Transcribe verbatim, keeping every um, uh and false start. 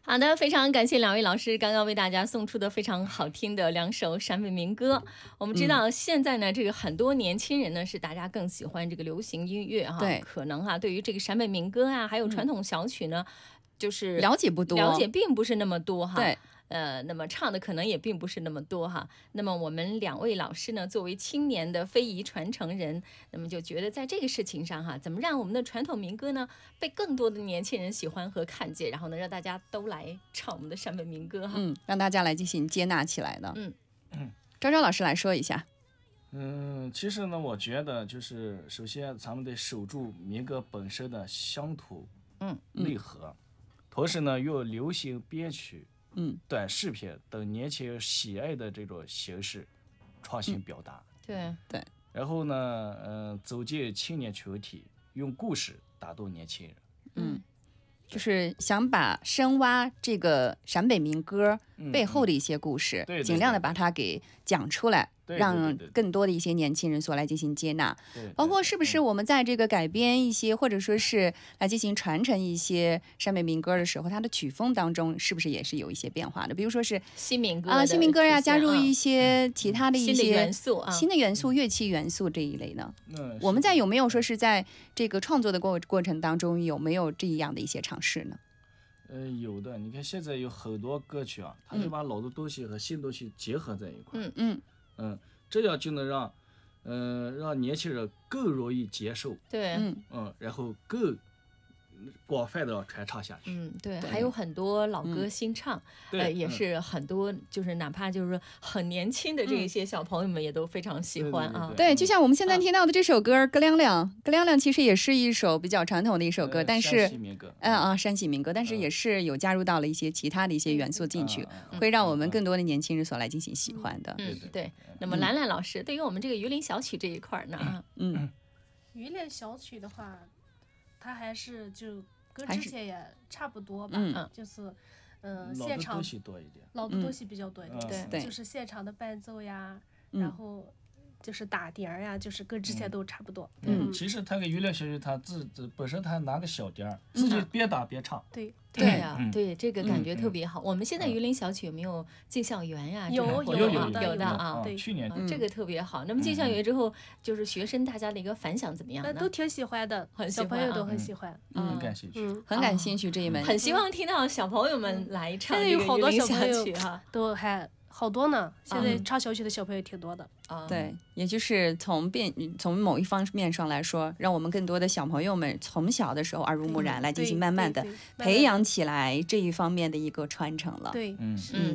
好的，非常感谢两位老师刚刚为大家送出的非常好听的两首陕北民歌。我们知道现在呢，这个很多年轻人呢是大家更喜欢这个流行音乐哈， 对， 可能哈对于这个陕北民歌啊，还有传统小曲呢，就是了解不多， 了解并不是那么多哈。 对。 呃，那么唱的可能也并不是那么多哈。那么我们两位老师呢，作为青年的非遗传承人，那么就觉得在这个事情上哈，怎么让我们的传统民歌呢被更多的年轻人喜欢和看见，然后呢让大家都来唱我们的陕北民歌哈。 嗯，让大家来进行接纳起来的。 嗯嗯，昭昭老师来说一下。 嗯，其实呢，我觉得就是首先咱们得守住民歌本身的乡土嗯内核，嗯、同时呢，用流行编曲。 嗯， 短视频等年轻人喜爱的这种形式创新表达， 嗯、对对。 然后呢，嗯、呃，走进青年群体，用故事打动年轻人。 嗯，就是想把深挖这个陕北民歌背后的一些故事， 嗯、 尽量的把它给讲出来。 对对对对， 让更多的一些年轻人所来进行接纳， 对对对， 包括是不是我们在这个改编一些，或者说是来进行传承一些陕北民歌的时候，它的曲风当中是不是也是有一些变化的？比如说是新民歌啊，新民歌呀、啊，加入一些其他的一些新的元素啊， 新的元素、乐器元素这一类呢？ 嗯， 我们在有没有说是在这个创作的过过程当中有没有这样的一些尝试呢？ 呃，有的，你看现在有很多歌曲啊，它就把老的东西和新东西结合在一块， 嗯嗯嗯。这样就能让，嗯、呃，让年轻人更容易接受， 对， 嗯嗯，然后更广泛的传唱下去。 嗯，对，还有很多老歌新唱， 嗯、 呃，也是很多，就是哪怕就是说很年轻的这一些小朋友们也都非常喜欢啊。 对, 对, 对, 对, 对，就像我们现在听到的这首歌《咯亮亮》，咯亮亮其实也是一首比较传统的一首歌， 呃、 但是山西民歌， 嗯啊，山西民歌，但是也是有加入到了一些其他的一些元素进去，嗯、会让我们更多的年轻人所来进行喜欢的。 嗯，对。对那么兰兰老师，对于我们这个榆林小曲这一块呢， 嗯， 榆林小曲的话，它还是就跟之前也差不多吧， 嗯， 就是，呃，现场老的东西多一点， 老的东西比较多一点， 嗯、对， 就是现场的伴奏呀， 嗯、 然后就是打碟儿呀，就是跟之前都差不多。 嗯，嗯其实他个榆林小曲，他自自本身他拿个小碟儿，自己边打边唱。 对。 对呀、啊，嗯、对，这个感觉特别好。嗯、我们现在榆林小曲有没有进校园呀、啊？ 有有有有有的啊， 对， 去年这个特别好。那么进校园之后，就是学生大家的一个反响怎么样呢？ 都挺喜欢的， 很小朋友都很喜欢， 嗯，很感兴趣， 嗯， 很感兴趣这一门， 很希望听到小朋友们来唱这个榆林小曲哈， 都还。好多呢，现在唱小曲的小朋友挺多的。 嗯、对，也就是从变从某一方面上来说，让我们更多的小朋友们从小的时候耳濡目染，来进行慢慢的培养起来这一方面的一个传承了。 对， 嗯嗯。